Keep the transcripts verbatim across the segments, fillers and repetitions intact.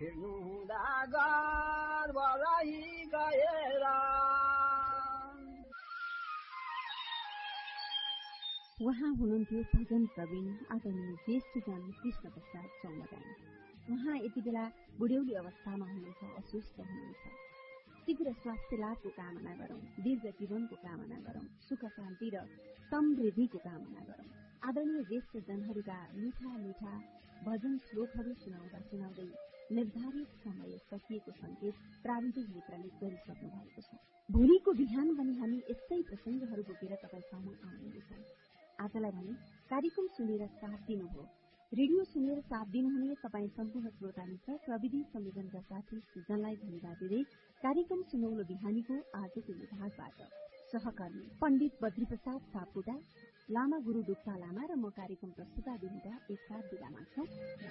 छिर्नु हुँदा गर्व रही गएर उहाँ हुनुहुन्थ्यो भजन प्रवीण आदरणीय ज्येष्ठजन कृष्ण प्रसाद चौमदानी। उहाँ यति बेला बुढ्यौली अवस्थामा हुनुहुन्छ, अस्वस्थ हुनुहुन्छ। शीघ्र स्वास्थ्य लाभको कामना गरौं, दीर्घ जीवनको कामना गरौं, सुख शान्ति र समृद्धिको कामना गरौं। आदरणीय ज्येष्ठजनहरूका मिठा मिठा भजन श्लोकहरू सुनाउँदा सुनाउँदै निर्धारित समय सकिएको संकेत प्राविधिक मित्रले गरिसक्नु भएको छ। भोलिको बिहान पनि हामी यस्तै प्रसंगहरू बोकेर तपाईसँग आउनेछौँ। आजलाई भने कार्यक्रम सुनेर साथ दिनुभयो। रेडियो सुनेर साथ दिनुहुने तपाईँ सम्पूर्ण श्रोता मित्र प्रविधि संयोजनका साथी सृजनलाई धन्यवाद दिँदै कार्यक्रम सुनौलो बिहानीको आजको विभागबाट सहकर्मी पण्डित बद्रीप्रसाद सापकोटा, लामा गुरु डुक्पा लामा र म कार्यक्रम प्रस्तुता दिनुका एकसाथ विदा माग्छौं।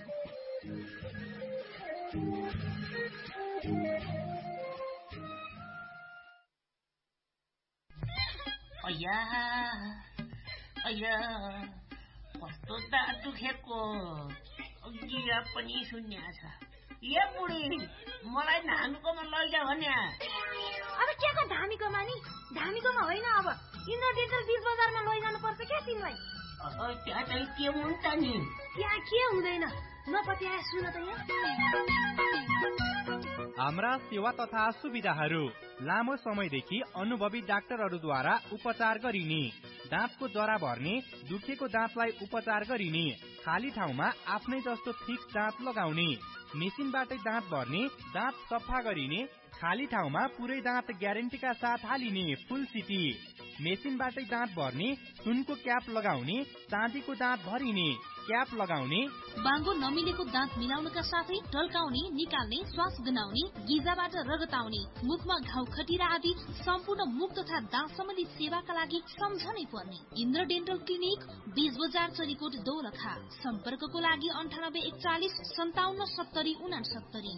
अया अया कस्तो दाँत दुखेको, गिरा पनि शून्य छ। ए बुढी, मलाई धामीकोमा लैजा भन्या। अब के को धामीकोमा नि? धामीकोमा होइन, अब इन्द्र डेन्टल बीच बजारमा लैजानु पर्छ क्या तिमीलाई। त्यहाँ चाहिँ के हुन्छ नि? त्यहाँ के हुँदैन, नपत्याए सुन त यहाँ। हाम्रा सेवा तथा सुविधाहरू लामो समयदेखि अनुभवी डाक्टरहरूद्वारा उपचार गरिने, दाँतको जरा भर्ने, दुखेको दाँतलाई उपचार गरिने, खाली ठाउँमा आफ्नै जस्तो फिक्स दाँत लगाउने, मेसिनबाटै दाँत भर्ने, दाँत सफा गरिने, खाली ठाउँमा पुरै दाँत ग्यारेन्टीका साथ हालिने फुल सिटी, मेसिनबाटै दाँत भर्ने, सुनको क्याप लगाउने, चाँदीको दाँत भरिने, क्याप लगाउने, बाङ्गो नमिलेको दाँत मिलाउनका साथै ढल्काउने, निकाल्ने, श्वास गनाउने, गिजाबाट रगत आउने, मुखमा घाउ खटिरा आदि सम्पूर्ण मुख तथा दाँत सम्बन्धी सेवाका लागि सम्झनै पर्ने इन्द्र डेन्टल क्लिनिक, बीज बजार, चरीकोट, दोलखा। सम्पर्कको लागि अन्ठानब्बे एकचालिस सन्ताउन्न सत्तरी उनासत्तरी।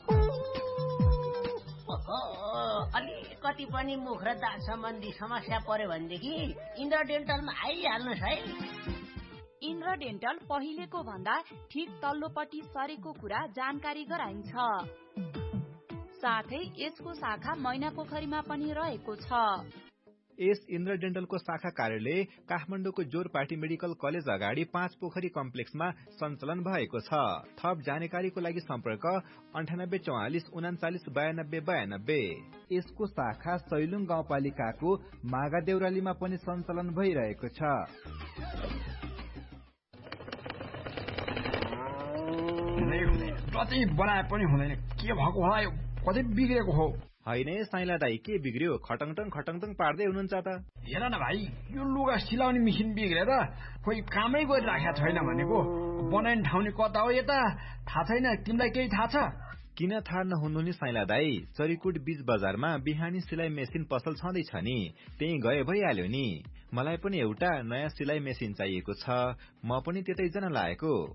अलिकति पनि मुख र दाँत सम्बन्धी समस्या पर्यो भनेदेखि इन्द्र डेन्टलमा आइहाल्नुहोस् है। इन्द्र डेन्टल पहिलेको भन्दा ठिक तल्लोपट्टि सरेको कुरा जानकारी गराइन्छ। साथै यसको शाखा मैनापोखरीमा पनि रहेको छ। यस इन्द्र डेन्टलको शाखा कार्यालय काठमाडौँको जोरपाटी मेडिकल कलेज अगाडि पाँच पोखरी कम्प्लेक्समा सञ्चालन भएको छ। थप जानकारीको लागि सम्पर्क अन्ठानब्बे चौवालिस उनाचालिस बयानब्बे बयानब्बे। यसको शाखा सैलुङ गाउँपालिकाको मागा देउरालीमा पनि सञ्चालन भइरहेको छ। जति बनाए पनि हुँदैन, के भएको होला, यो कतै बिग्रेको हो। होइन साइला दाई, के बिग्रियो? खटङटङ खटङटङ पार्दै हुनुहुन्छ त। हेर न भाइ, यो लुगा सिलाउने मेसिन बिग्रेर खोइ कामै गरिराखेको छैन भनेको। बनाउने ठाउँ कता हो यता थाहा छैन, तिमीलाई केही थाहा छ? किन थाहा नहुनु नि साइला दाई, चरीकोट बीच बजारमा बिहानी सिलाइ मेसिन पसल छँदैछ नि, त्यही गए भइहाल्यो नि। मलाई पनि एउटा नयाँ सिलाइ मेसिन चाहिएको छ, म पनि त्यतै जान लागेको।